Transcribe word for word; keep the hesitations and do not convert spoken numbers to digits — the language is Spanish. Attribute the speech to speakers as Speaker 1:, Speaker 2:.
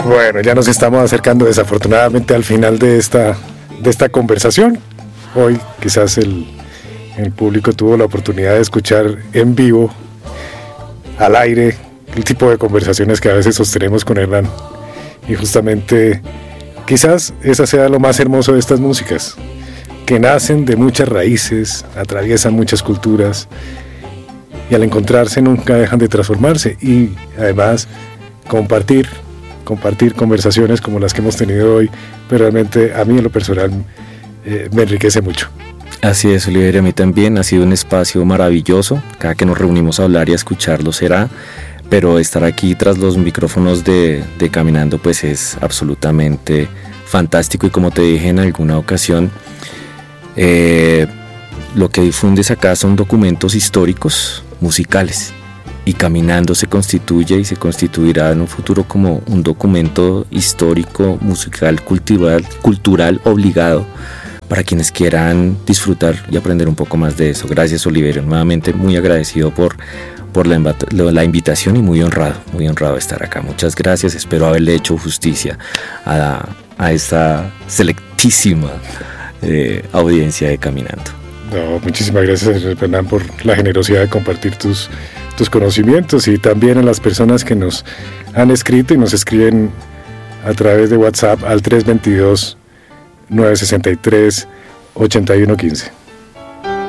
Speaker 1: Bueno, ya nos estamos acercando desafortunadamente al final de esta, de esta conversación. Hoy quizás el, el público tuvo la oportunidad de escuchar en vivo, al aire, el tipo de conversaciones que a veces sostenemos con Hernán. Y justamente quizás esa sea lo más hermoso de estas músicas, que nacen de muchas raíces, atraviesan muchas culturas y al encontrarse nunca dejan de transformarse y además compartir, compartir conversaciones como las que hemos tenido hoy, pero realmente a mí en lo personal eh, me enriquece mucho.
Speaker 2: Así es, Oliverio, a mí también ha sido un espacio maravilloso, cada que nos reunimos a hablar y a escucharlo será, pero estar aquí tras los micrófonos de, de Caminando pues es absolutamente fantástico y como te dije en alguna ocasión, eh, lo que difundes acá son documentos históricos musicales y Caminando se constituye y se constituirá en un futuro como un documento histórico, musical, cultural, cultural obligado para quienes quieran disfrutar y aprender un poco más de eso. Gracias, Oliverio, nuevamente muy agradecido por, por la, la invitación y muy honrado, muy honrado de estar acá. Muchas gracias, espero haberle hecho justicia a, a esta selectísima eh, audiencia de Caminando.
Speaker 1: No, muchísimas gracias, Hernán, por la generosidad de compartir tus, tus conocimientos y también a las personas que nos han escrito y nos escriben a través de WhatsApp al tres dos dos, nueve seis tres, ocho uno uno cinco.